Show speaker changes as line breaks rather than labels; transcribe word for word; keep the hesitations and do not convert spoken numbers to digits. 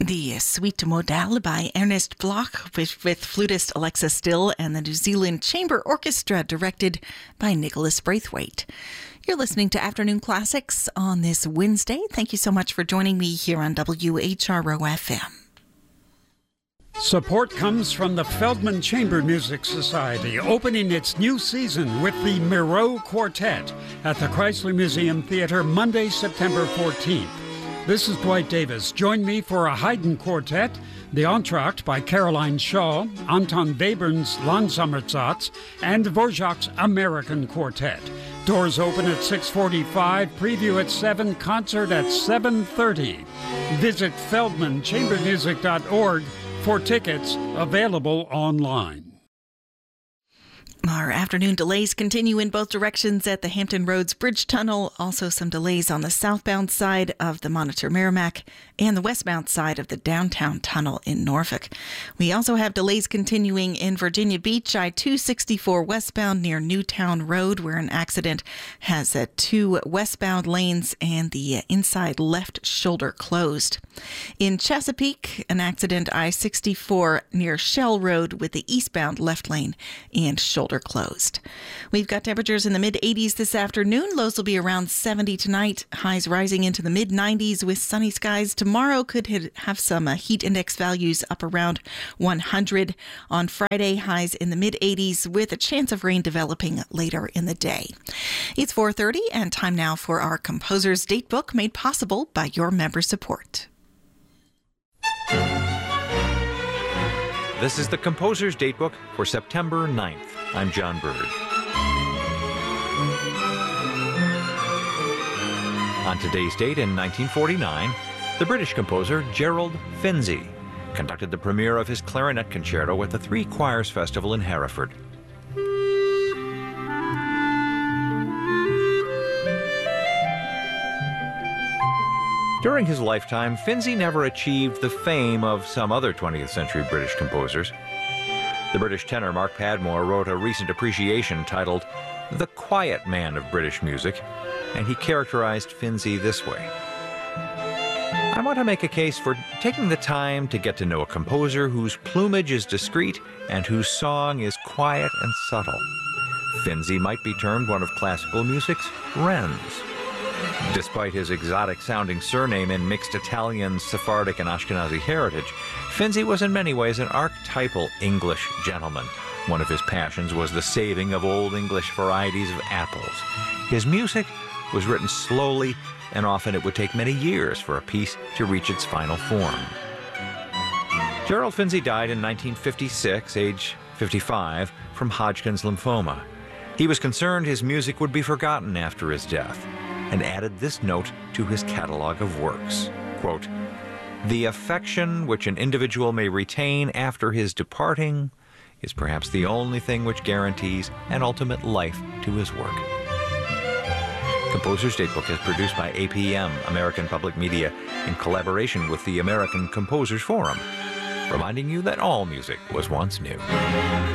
The Suite Modale by Ernest Bloch with, with flutist Alexa Still and the New Zealand Chamber Orchestra directed by Nicholas Braithwaite. You're listening to Afternoon Classics on this Wednesday. Thank you so much for joining me here on W H R O F M.
Support comes from the Feldman Chamber Music Society, opening its new season with the Miro Quartet at the Chrysler Museum Theater Monday, September fourteenth. This is Dwight Davis. Join me for a Haydn Quartet, the Entr'acte by Caroline Shaw, Anton Webern's Langsammersatz, and Dvorak's American Quartet. Doors open at six forty-five, preview at seven, concert at seven thirty. Visit feldman chamber music dot org for tickets, available online.
Our afternoon delays continue in both directions at the Hampton Roads Bridge Tunnel. Also some delays on the southbound side of the Monitor Merrimack and the westbound side of the downtown tunnel in Norfolk. We also have delays continuing in Virginia Beach, I two sixty-four westbound near Newtown Road, where an accident has uh, two westbound lanes and the inside left shoulder closed. In Chesapeake, an accident I sixty-four near Shell Road with the eastbound left lane and shoulder closed. We've got temperatures in the mid eighties this afternoon. Lows will be around seventy tonight. Highs rising into the mid nineties with sunny skies. Tomorrow could hit, have some uh, heat index values up around one hundred. On Friday, highs in the mid eighties with a chance of rain developing later in the day. It's four thirty and time now for our Composer's Datebook, made possible by your member support.
This is the Composer's Datebook for September ninth. I'm John Bird. On today's date in nineteen forty-nine, the British composer Gerald Finzi conducted the premiere of his clarinet concerto at the Three Choirs Festival in Hereford. During his lifetime, Finzi never achieved the fame of some other twentieth century British composers. The British tenor Mark Padmore wrote a recent appreciation titled "The Quiet Man of British Music," and he characterized Finzi this way: "I want to make a case for taking the time to get to know a composer whose plumage is discreet and whose song is quiet and subtle. Finzi might be termed one of classical music's wrens." Despite his exotic-sounding surname and mixed Italian, Sephardic, and Ashkenazi heritage, Finzi was in many ways an archetypal English gentleman. One of his passions was the saving of Old English varieties of apples. His music was written slowly, and often it would take many years for a piece to reach its final form. Gerald Finzi died in nineteen fifty-six, age fifty-five, from Hodgkin's lymphoma. He was concerned his music would be forgotten after his death, and added this note to his catalog of works, quote, "The affection which an individual may retain after his departing is perhaps the only thing which guarantees an ultimate life to his work." Composer's Datebook is produced by A P M, American Public Media, in collaboration with the American Composers Forum, reminding you that all music was once new.